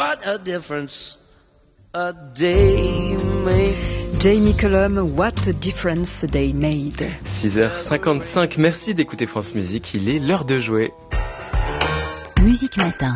what a difference a day makes. Jamie Cullum, What a Difference a Day Made. 6h55, merci d'écouter France Musique, il est l'heure de jouer. Musique Matin.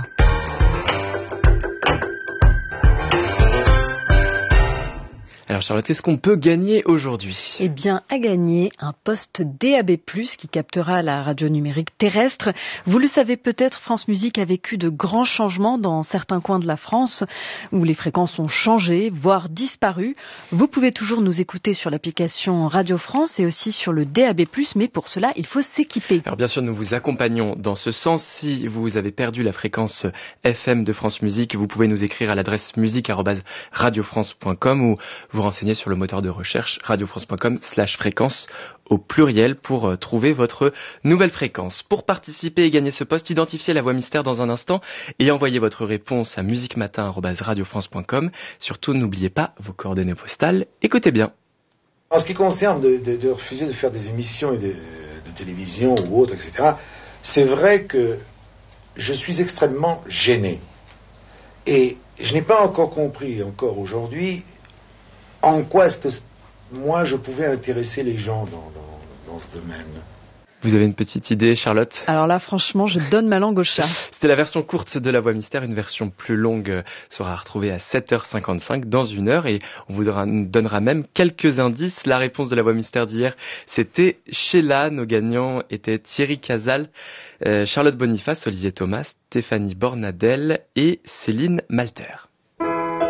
Alors Charlotte, qu'est-ce qu'on peut gagner aujourd'hui ? Eh bien, à gagner un poste DAB+, qui captera la radio numérique terrestre. Vous le savez peut-être, France Musique a vécu de grands changements dans certains coins de la France, où les fréquences ont changé, voire disparu. Vous pouvez toujours nous écouter sur l'application Radio France et aussi sur le DAB+, mais pour cela, il faut s'équiper. Alors bien sûr, nous vous accompagnons dans ce sens. Si vous avez perdu la fréquence FM de France Musique, vous pouvez nous écrire à l'adresse musique@radiofrance.com ou vous renseigner sur le moteur de recherche radiofrance.com/fréquence au pluriel pour trouver votre nouvelle fréquence. Pour participer et gagner ce poste, identifiez la voix mystère dans un instant et envoyez votre réponse à musiquematin@radiofrance.com. Surtout, n'oubliez pas vos coordonnées postales. Écoutez bien. En ce qui concerne de refuser de faire des émissions de télévision ou autres, etc., c'est vrai que je suis extrêmement gêné. Et je n'ai pas encore compris, encore aujourd'hui, en quoi est-ce que moi je pouvais intéresser les gens dans ce domaine. Vous avez une petite idée, Charlotte ? Alors là, franchement, je donne ma langue au chat. C'était la version courte de la voix mystère. Une version plus longue sera retrouvée à 7h55 dans une heure et on vous donnera même quelques indices. La réponse de la voix mystère d'hier, c'était Sheila. Nos gagnants étaient Thierry Casal, Charlotte Boniface, Olivier Thomas, Stéphanie Bornadel et Céline Malter.